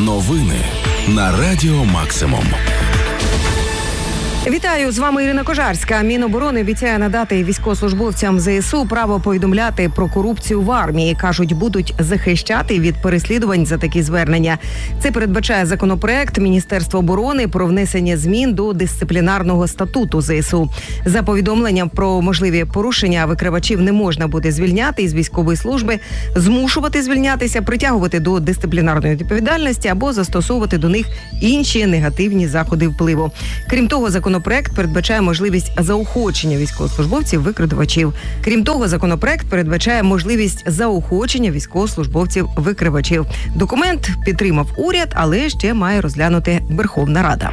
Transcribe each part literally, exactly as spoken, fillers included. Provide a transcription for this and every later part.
Новини на Радіо Максимум. Вітаю, з вами Ірина Кожарська. Міноборони обіцяє надати військовослужбовцям ЗСУ право повідомляти про корупцію в армії. Кажуть, будуть захищати від переслідувань за такі звернення. Це передбачає законопроект Міністерства оборони про внесення змін до дисциплінарного статуту ЗСУ. За повідомленням про можливі порушення викривачів не можна буде звільняти із військової служби, змушувати звільнятися, притягувати до дисциплінарної відповідальності або застосовувати до них інші негативні заходи впливу. Крім того, закон Законопроект передбачає можливість заохочення військовослужбовців-викривачів. Крім того, законопроект передбачає можливість заохочення військовослужбовців-викривачів. Документ підтримав уряд, але ще має розглянути Верховна Рада.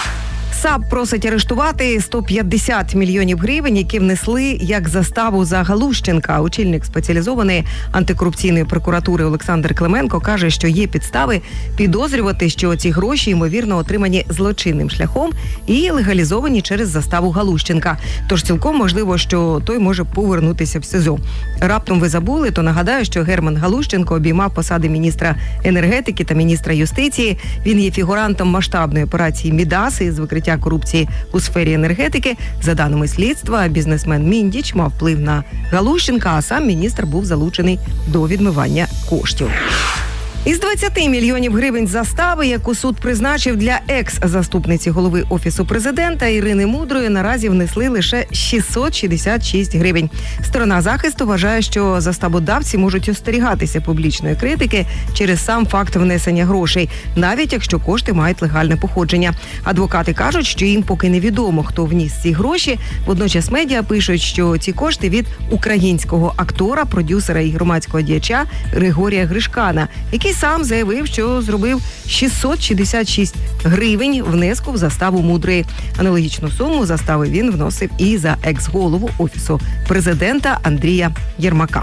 САП просить арештувати сто п'ятдесят мільйонів гривень, які внесли як заставу за Галущенка. Очільник спеціалізованої антикорупційної прокуратури Олександр Клименко каже, що є підстави підозрювати, що ці гроші, ймовірно, отримані злочинним шляхом і легалізовані через заставу Галущенка. Тож цілком можливо, що той може повернутися в СИЗО. Раптом ви забули, то нагадаю, що Герман Галущенко обіймав посади міністра енергетики та міністра юстиції. Він є фігурантом масштабної операції «Мідас» з викриття корупції у сфері енергетики. За даними слідства, бізнесмен Міндіч мав вплив на Галущенка, а сам міністр був залучений до відмивання коштів. Із двадцяти мільйонів гривень застави, яку суд призначив для екс-заступниці голови Офісу президента Ірини Мудрої, наразі внесли лише шістсот шістдесят шість гривень. Сторона захисту вважає, що заставодавці можуть остерігатися публічної критики через сам факт внесення грошей, навіть якщо кошти мають легальне походження. Адвокати кажуть, що їм поки невідомо, хто вніс ці гроші. Водночас медіа пишуть, що ці кошти від українського актора, продюсера і громадського діяча Григорія Гришкана, який сам заявив, що зробив шістсот шістдесят шість гривень внеску в заставу Мудрої. Аналогічну суму застави він вносив і за екс-голову Офісу президента Андрія Єрмака.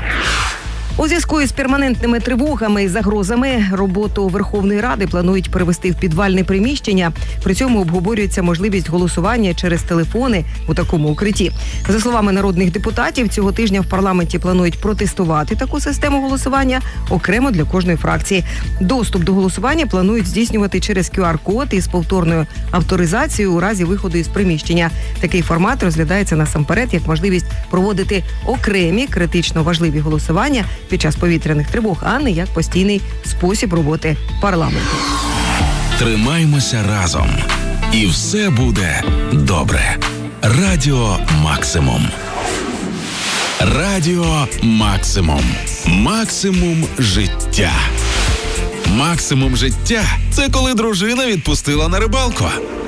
У зв'язку із перманентними тривогами і загрозами роботу Верховної Ради планують перевести в підвальне приміщення. При цьому обговорюється можливість голосування через телефони у такому укритті. За словами народних депутатів, цього тижня в парламенті планують протестувати таку систему голосування окремо для кожної фракції. Доступ до голосування планують здійснювати через ку ар-код із повторною авторизацією у разі виходу із приміщення. Такий формат розглядається насамперед як можливість проводити окремі критично важливі голосування під час повітряних тривог, а не як постійний спосіб роботи парламенту. Тримаймося разом. І все буде добре. Радіо Максимум. Радіо Максимум. Максимум життя. Максимум життя – це коли дружина відпустила на рибалку.